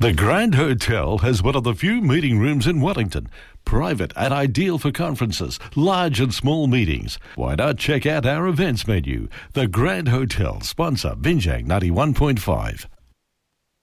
The Grand Hotel has one of the few meeting rooms in Wellington. Private and ideal for conferences, large and small meetings. Why not check out our events menu? The Grand Hotel, sponsor Binjang 91.5.